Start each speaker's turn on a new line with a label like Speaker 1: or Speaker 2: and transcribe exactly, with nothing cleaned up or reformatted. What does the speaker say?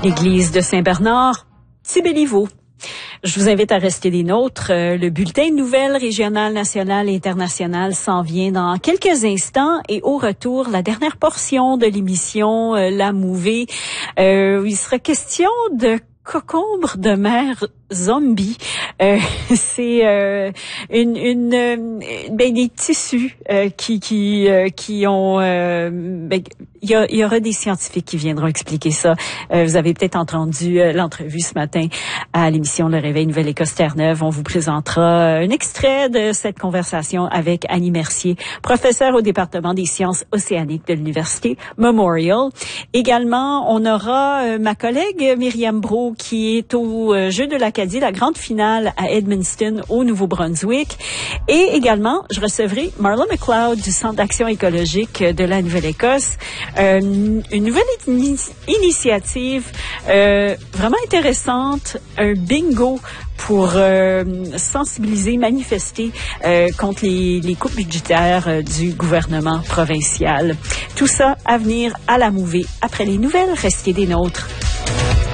Speaker 1: L'église de Saint-Bernard, Thibéliveau. Je vous invite à rester des nôtres. Le bulletin de nouvelles régionales, nationales et internationales s'en vient dans quelques instants. Et au retour, la dernière portion de l'émission, La Mouvée. Euh, il sera question de concombre de mer zombie. Euh, c'est euh, une, une euh, ben des tissus euh, qui qui euh, qui ont euh, ben, il y, a, il y aura des scientifiques qui viendront expliquer ça. Euh, vous avez peut-être entendu euh, l'entrevue ce matin à l'émission Le Réveil Nouvelle-Écosse Terre-Neuve. On vous présentera un extrait de cette conversation avec Annie Mercier, professeure au département des sciences océaniques de l'Université Memorial. Également, on aura euh, ma collègue Myriam Brault qui est au euh, Jeu de l'Acadie, la grande finale à Edmundston au Nouveau-Brunswick. Et également, je recevrai Marla McLeod du Centre d'action écologique de la Nouvelle-Écosse. Euh, une nouvelle ini- initiative euh, vraiment intéressante, un bingo pour euh, sensibiliser, manifester euh, contre les, les coupes budgétaires euh, du gouvernement provincial. Tout ça à venir à la Mouvée. Après les nouvelles, restez des nôtres.